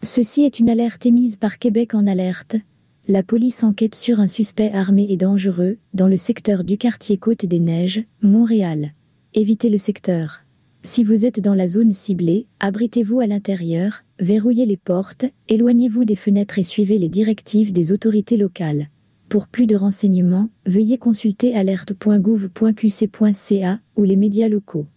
Ceci est une alerte émise par Québec en alerte. La police enquête sur un suspect armé et dangereux dans le secteur du quartier Côte-des-Neiges, Montréal. Évitez le secteur. Si vous êtes dans la zone ciblée, abritez-vous à l'intérieur, verrouillez les portes, éloignez-vous des fenêtres et suivez les directives des autorités locales. Pour plus de renseignements, veuillez consulter alerte.gouv.qc.ca ou les médias locaux.